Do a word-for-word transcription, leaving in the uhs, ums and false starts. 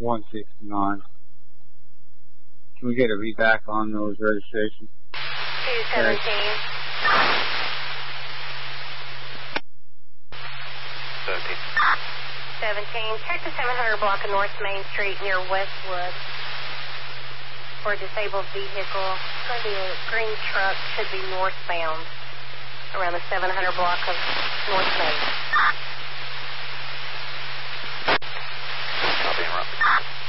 one sixty-nine. Can we get a read back on those registrations? two seventeen. seventeen. seventeen. Check the seven hundred block of North Main Street near Westwood for a disabled vehicle. It's going to be a green truck, should be northbound around the seven hundred block of North Main. Copy, interrupt.